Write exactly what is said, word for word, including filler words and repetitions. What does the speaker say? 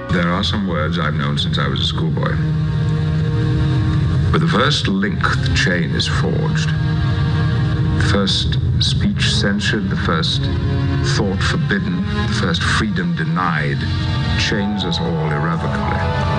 There are some words I've known since I was a schoolboy. With the first link, the chain is forged. The first speech censured, the first thought forbidden, the first freedom denied, chains us all irrevocably.